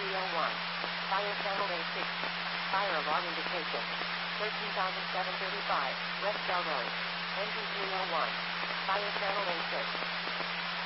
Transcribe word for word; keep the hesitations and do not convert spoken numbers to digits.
three oh one. Fire channel A six. Fire alarm indication. thirteen thousand seven hundred thirty-five, West Bell Road. Engine three oh one. Fire channel A six.